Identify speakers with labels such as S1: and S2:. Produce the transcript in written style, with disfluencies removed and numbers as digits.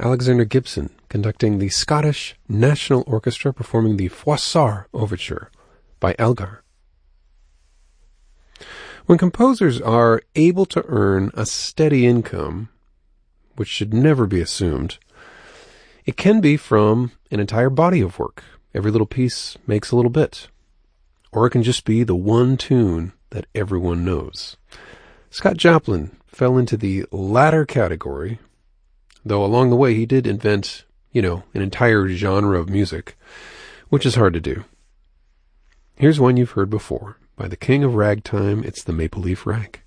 S1: Alexander Gibson conducting the Scottish National Orchestra performing the Froissart Overture by Elgar. When composers are able to earn a steady income, which should never be assumed, it can be from an entire body of work. Every little piece makes a little bit. Or it can just be the one tune that everyone knows. Scott Joplin fell into the latter category, though along the way he did invent, an entire genre of music, which is hard to do. Here's one you've heard before. By the king of ragtime, it's the Maple Leaf Rag.